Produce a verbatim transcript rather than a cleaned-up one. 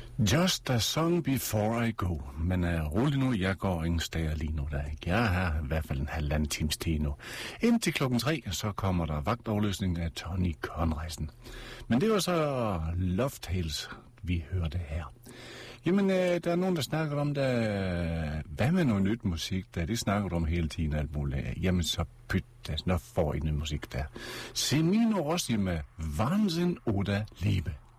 Just a song before I go. Men uh, rolig nu, jeg går ingen steder lige nu. Der. Jeg har i hvert fald en halvanden times tid nu. Indtil klokken tre, så kommer der vagtoverløsning af Tony Conradsen. Men det var så Love Tales, vi hørte her. Jamen, øh, der er nogen, der snakker om, der, hvad med noget nyt musik, der det snakker du om hele tiden alt muligt. Jamen, så pyt, der får I noget musik der. Semino Rossi med Wahnsinn oder Liebe.